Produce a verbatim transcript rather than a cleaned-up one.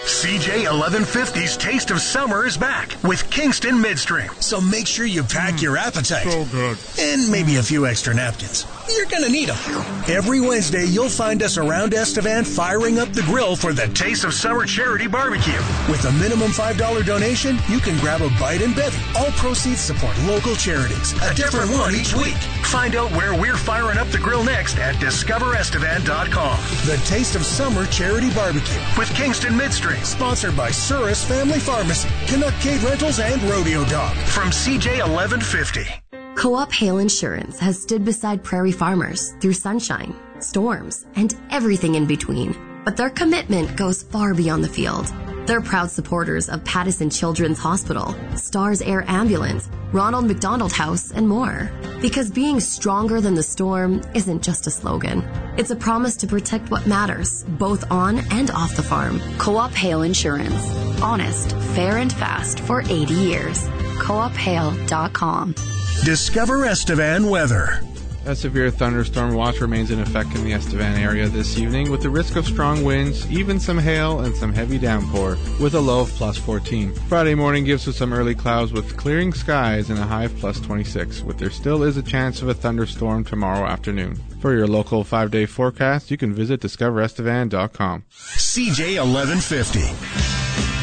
C J eleven fifty's Taste of Summer is back with Kingston Midstream. So make sure you pack mm, your appetite. So good. And maybe a few extra napkins. You're going to need them. Every Wednesday, you'll find us around Estevan firing up the grill for the Taste of Summer Charity Barbecue. With a minimum five dollars donation, you can grab a bite and bevy. All proceeds support local charities. A different one each week. Find out where we're firing up the grill next at discover estevan dot com. The Taste of Summer Charity Barbecue with Kingston Midstream. Sponsored by Surus Family Pharmacy, Canuck Cade Rentals, and Rodeo Dog. From C J eleven fifty. Co-op Hail Insurance has stood beside prairie farmers through sunshine, storms, and everything in between. But their commitment goes far beyond the field. They're proud supporters of Pattison Children's Hospital, Stars Air Ambulance, Ronald McDonald House, and more. Because being stronger than the storm isn't just a slogan. It's a promise to protect what matters, both on and off the farm. Co-op Hail Insurance. Honest, fair, and fast for eighty years. co op hail dot com. Discover Estevan weather. A severe thunderstorm watch remains in effect in the Estevan area this evening, with the risk of strong winds, even some hail, and some heavy downpour, with a low of plus fourteen. Friday morning gives us some early clouds with clearing skies and a high of plus twenty-six, with there still is a chance of a thunderstorm tomorrow afternoon. For your local five-day forecast, you can visit discover estevan dot com. C J eleven fifty.